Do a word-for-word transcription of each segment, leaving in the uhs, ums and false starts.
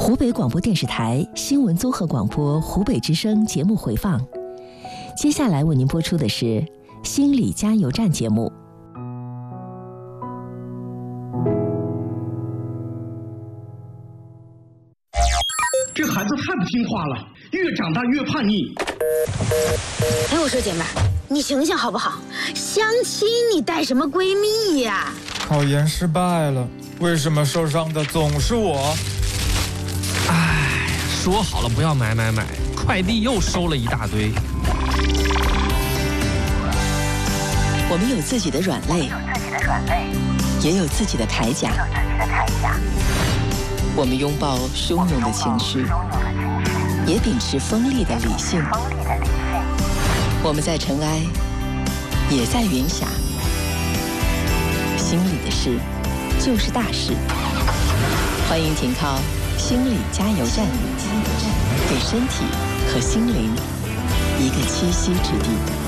湖北广播电视台新闻综合广播湖北之声节目回放。接下来为您播出的是心理加油站节目。 这孩子太不听话了，越长大越叛逆。 哎，我说姐妹儿，你醒醒好不好？相亲你带什么闺蜜呀？ 考研失败了，为什么受伤的总是我？ 唉，说好了不要买买买，快递又收了一大堆。 我们有自己的软肋，也有自己的铠甲。我们拥抱汹涌的情绪，也秉持锋利的理性。我们在尘埃，也在云霞。心里的事，就是大事。欢迎停靠心理加油站，给身体和心灵一个栖息之地。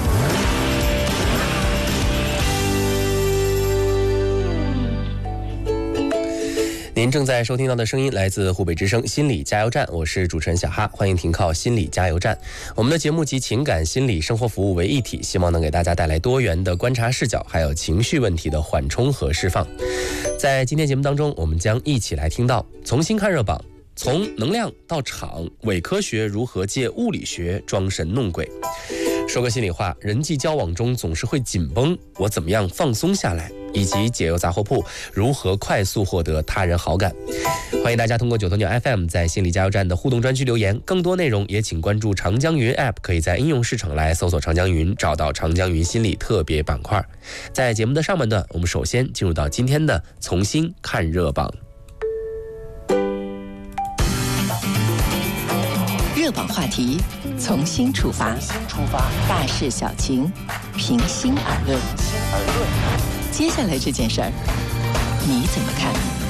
您正在收听到的声音来自湖北之声心理加油站，我是主持人小哈，欢迎停靠心理加油站。我们的节目集情感、心理、生活服务为一体，希望能给大家带来多元的观察视角，还有情绪问题的缓冲和释放。在今天节目当中，我们将一起来听到重新看热榜，从能量到场，伪科学如何借物理学装神弄鬼。说个心里话，人际交往中总是会紧绷，我怎么样放松下来？以及解忧杂货铺如何快速获得他人好感。欢迎大家通过九头鸟 F M 在心理加油站的互动专区留言，更多内容也请关注长江云 App， 可以在应用市场来搜索长江云，找到长江云心理特别板块。在节目的上半段，我们首先进入到今天的重新看热榜。 热榜话题，从新出发，大事小情，平心而论。接下来这件事儿，你怎么看？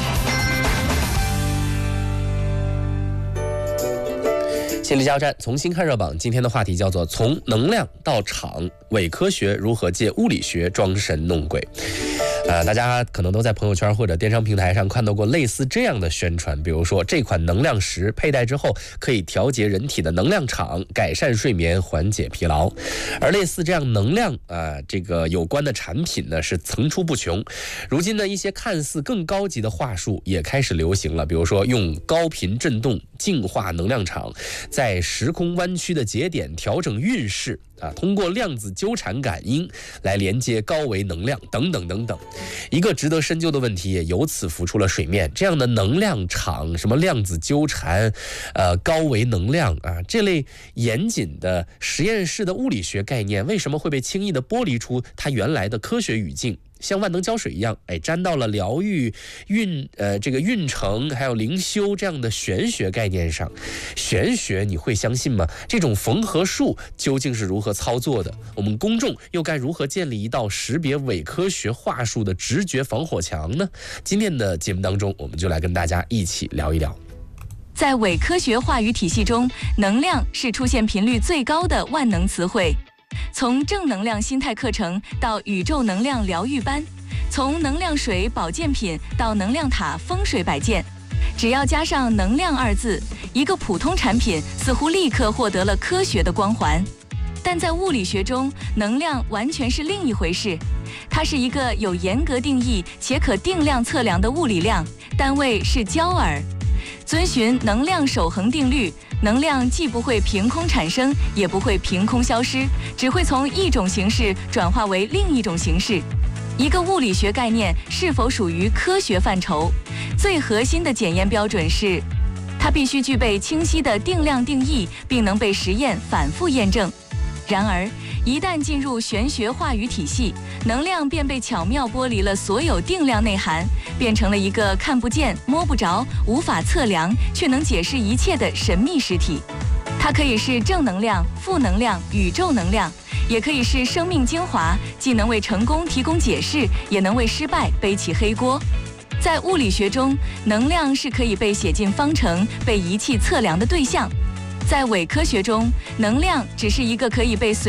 心理加油站重新看热榜，今天的话题叫做从能量到场，伪科学如何借物理学装神弄鬼。呃，大家可能都在朋友圈或者电商平台上看到过类似这样的宣传，比如说这款能量石佩戴之后可以调节人体的能量场，改善睡眠，缓解疲劳。而类似这样能量啊、呃，这个有关的产品呢是层出不穷。如今呢，一些看似更高级的话术也开始流行了，比如说用高频振动净化能量场，在时空弯曲的节点调整运势啊，通过量子纠缠感应来连接高维能量等等等等。一个值得深究的问题也由此浮出了水面，这样的能量场，什么量子纠缠呃，高维能量啊，这类严谨的实验室的物理学概念为什么会被轻易的剥离出它原来的科学语境，像万能胶水一样，哎，沾到了疗愈、运呃这个运程还有灵修这样的玄学概念上。玄学你会相信吗？这种缝合术究竟是如何操作的？我们公众又该如何建立一道识别伪科学话术的直觉防火墙呢？今天的节目当中，我们就来跟大家一起聊一聊。 在伪科学话语体系中，能量是出现频率最高的万能词汇。从正能量心态课程到宇宙能量疗愈班，从能量水保健品到能量塔风水摆件，只要加上能量二字，一个普通产品似乎立刻获得了科学的光环。但在物理学中，能量完全是另一回事，它是一个有严格定义且可定量测量的物理量，单位是焦耳。遵循能量守恒定律，能量既不会凭空产生，也不会凭空消失，只会从一种形式转化为另一种形式。一个物理学概念是否属于科学范畴，最核心的检验标准是，它必须具备清晰的定量定义，并能被实验反复验证。然而，一旦进入玄学话语体系，能量便被巧妙剥离了所有定量内涵，变成了一个看不见、摸不着、无法测量，却能解释一切的神秘实体。它可以是正能量、负能量、宇宙能量，也可以是生命精华，既能为成功提供解释，也能为失败背起黑锅。在物理学中，能量是可以被写进方程、被仪器测量的对象。在伪科学中，能量只是一个可以被随